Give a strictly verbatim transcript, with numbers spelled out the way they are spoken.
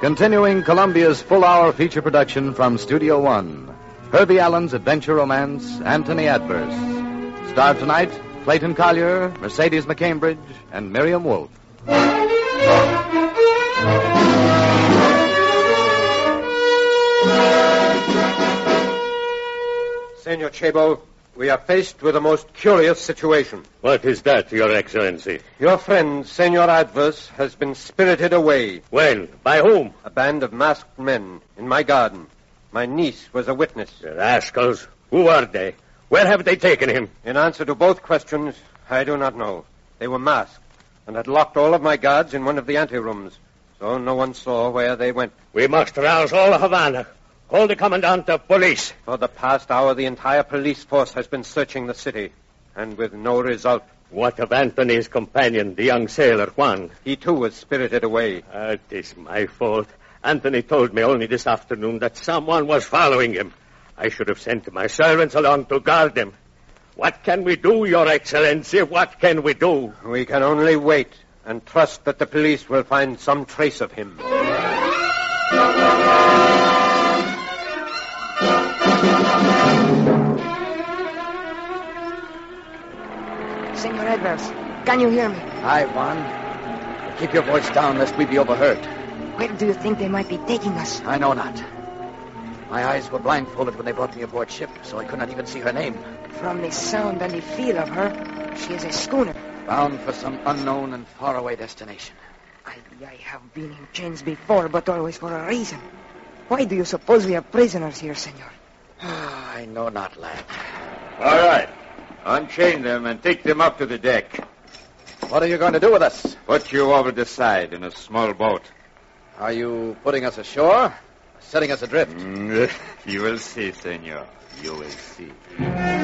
Continuing Columbia's full-hour feature production from Studio One, Herbie Allen's adventure romance, Anthony Adverse. Starred tonight, Clayton Collier, Mercedes McCambridge, and Miriam Wolfe. Senor Chabo, we are faced with a most curious situation. What is that, Your Excellency? Your friend, Senor Adverse, has been spirited away. Well, by whom? A band of masked men in my garden. My niece was a witness. The rascals. Who are they? Where have they taken him? In answer to both questions, I do not know. They were masked and had locked all of my guards in one of the anterooms, so no one saw where they went. We must rouse all of Havana. Call the commandant of police. For the past hour, the entire police force has been searching the city, and with no result. What of Anthony's companion, the young sailor, Juan? He, too, was spirited away. Uh, it is my fault. Anthony told me only this afternoon that someone was following him. I should have sent my servants along to guard him. What can we do, Your Excellency? What can we do? We can only wait and trust that the police will find some trace of him. Senor Adverse, can you hear me? Aye, Juan. Keep your voice down lest we be overheard. Where do you think they might be taking us? I know not. My eyes were blindfolded when they brought me aboard ship, so I could not even see her name. From the sound and the feel of her, she is a schooner. Bound for some unknown and faraway destination. I, I have been in chains before, but always for a reason. Why do you suppose we are prisoners here, senor? I know not, lad. All right. Unchain them and take them up to the deck. What are you going to do with us? Put you over the side in a small boat. Are you putting us ashore? Setting us adrift? Mm, you will see, senor. You will see.